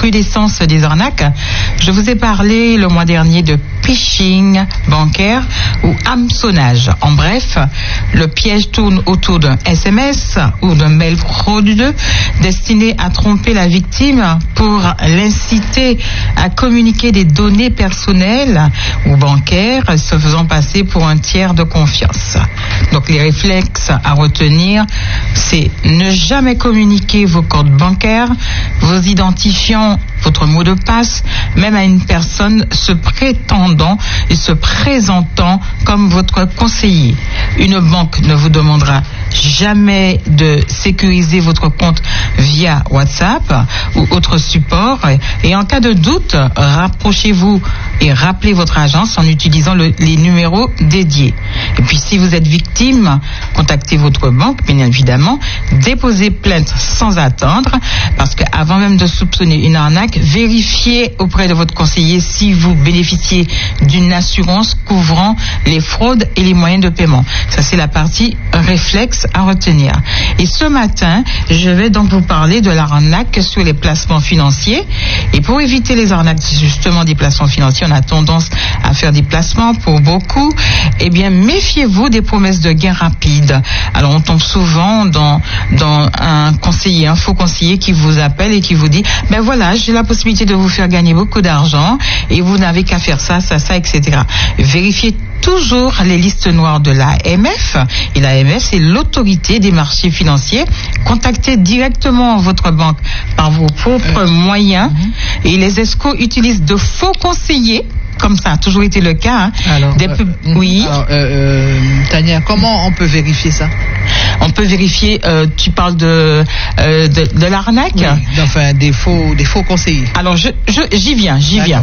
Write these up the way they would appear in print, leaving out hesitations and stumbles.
recrudescence des arnaques. Je vous ai parlé le mois dernier de phishing bancaire ou hameçonnage. En bref, le piège tourne autour d'un SMS ou d'un mail frauduleux destiné à tromper la victime pour l'inciter à communiquer des données personnelles ou bancaires se faisant passer pour un tiers de confiance. Donc les réflexes à retenir, c'est ne jamais communiquer vos codes bancaires, vos identifiants, votre mot de passe, même à une personne se prétendant et se présentant comme votre conseiller. Une banque ne vous demandera jamais de sécuriser votre compte via WhatsApp ou autre support. Et en cas de doute, rapprochez-vous et rappelez votre agence en utilisant les numéros dédiés. Et puis si vous êtes victime, contactez votre banque, bien évidemment, déposez plainte sans attendre, parce qu'avant même de soupçonner une arnaque, vérifiez auprès de votre conseiller si vous bénéficiez d'une assurance couvrant les fraudes et les moyens de paiement. Ça, c'est la partie réflexe à retenir. Et ce matin, je vais donc vous parler de l'arnaque sur les placements financiers. Et pour éviter les arnaques, justement, des placements financiers, on a tendance à faire des placements pour beaucoup. Eh bien, méfiez-vous des promesses de gains rapides. Alors, on tombe souvent dans un conseiller, un faux conseiller qui vous appelle et qui vous dit, ben voilà, j'ai la possibilité de vous faire gagner beaucoup d'argent et vous n'avez qu'à faire ça, etc. Vérifiez toujours les listes noires de l'AMF. Et l'AMF, c'est l'autorité des marchés financiers. Contactez directement votre banque par vos propres moyens. Et les escrocs utilisent de faux conseillers, comme ça a toujours été le cas. Hein. Alors, oui. Alors, Tania, comment on peut vérifier ça? On peut vérifier, tu parles de l'arnaque? Oui, enfin, des faux conseillers. Alors, j'y viens.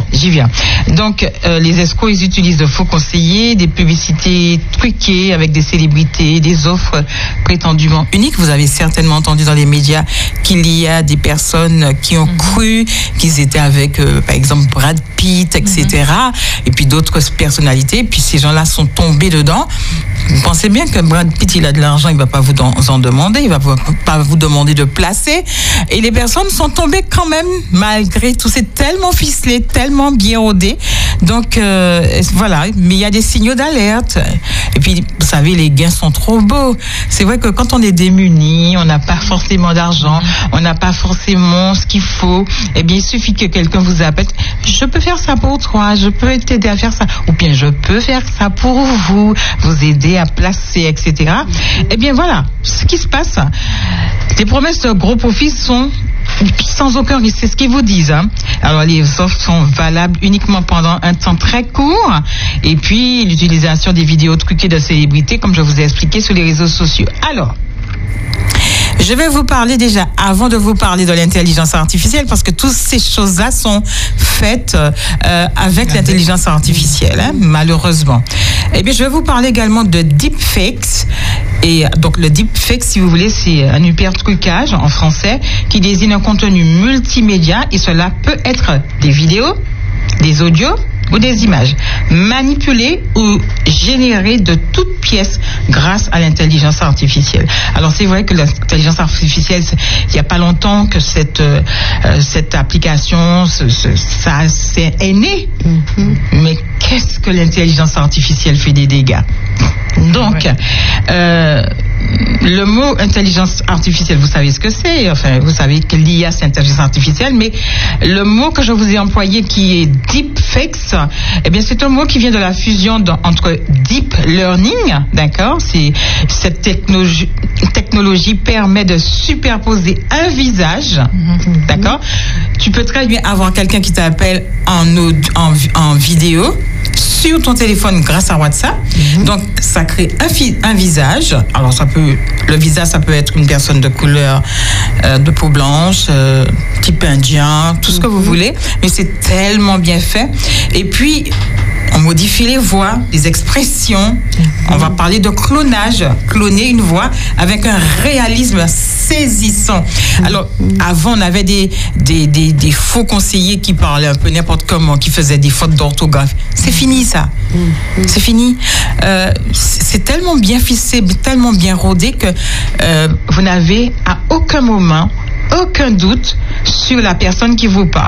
Donc, les escrocs, ils utilisent de faux conseillers, des publicités truquées avec des célébrités, des offres prétendument uniques. Vous avez certainement entendu dans les médias qu'il y a des personnes qui ont cru qu'ils étaient avec, par exemple, Brad Pitt, etc. Et puis d'autres personnalités. Puis ces gens-là sont tombés dedans. Vous pensez bien que Brad Pitt, il a de l'argent, il ne va pas vous en demander, il ne va pas vous demander de placer. Et les personnes sont tombées quand même, malgré tout. C'est tellement ficelé, tellement bien rodé. Donc, voilà. Mais il y a des signaux d'alerte. Et puis, vous savez, les gains sont trop beaux. C'est vrai que quand on est démuni, on n'a pas forcément d'argent, on n'a pas forcément ce qu'il faut. Eh bien, il suffit que quelqu'un vous appelle. Je peux faire ça pour toi, je peux t'aider à faire ça. Ou bien, je peux faire ça pour vous aider à placer, etc. Eh bien, voilà ce qui se passe. Les promesses de gros profits sont sans aucun risque, c'est ce qu'ils vous disent. Hein. Alors, les offres sont valables uniquement pendant un temps très court. Et puis, l'utilisation des vidéos truquées de célébrités, comme je vous ai expliqué sur les réseaux sociaux. Alors, je vais vous parler déjà, avant de vous parler de l'intelligence artificielle, parce que toutes ces choses-là sont faites avec l'intelligence artificielle, hein, malheureusement. Eh bien, je vais vous parler également de deepfakes. Et donc, le deepfake, si vous voulez, c'est un hypertrucage en français qui désigne un contenu multimédia, et cela peut être des vidéos, des audios ou des images manipulées ou générées de toutes pièces grâce à l'intelligence artificielle. Alors c'est vrai que l'intelligence artificielle, il n'y a pas longtemps que cette application est née. Mais qu'est-ce que l'intelligence artificielle fait des dégâts? Donc, le mot intelligence artificielle, vous savez ce que c'est. Enfin, vous savez que l'IA, c'est intelligence artificielle, mais le mot que je vous ai employé, qui est deepfakes, eh bien, c'est un mot qui vient de la fusion entre deep learning, d'accord? Cette technologie permet de superposer un visage, d'accord? Tu peux très bien avoir quelqu'un qui t'appelle en vidéo sur ton téléphone grâce à WhatsApp. Donc, ça crée un visage. Alors, le visage, ça peut être une personne de couleur de peau blanche, type indien, tout ce que vous voulez. Mais c'est tellement bien fait. Et puis, on modifie les voix, les expressions. On va parler de clonage. Cloner une voix avec un réalisme saisissant. Alors, avant, on avait des faux conseillers qui parlaient un peu n'importe comment, qui faisaient des fautes d'orthographe. C'est fini, ça. C'est fini. C'est tellement bien ficelé, tellement bien rodé que vous n'avez à aucun moment aucun doute sur la personne qui vous parle.